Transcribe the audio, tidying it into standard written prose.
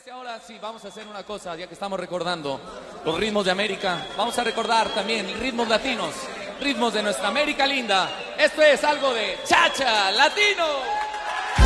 que ahora sí vamos a hacer una cosa, ya que estamos recordando los ritmos de América, vamos a recordar también ritmos latinos, ritmos de nuestra América linda. Esto es algo de Cha-Cha Latino.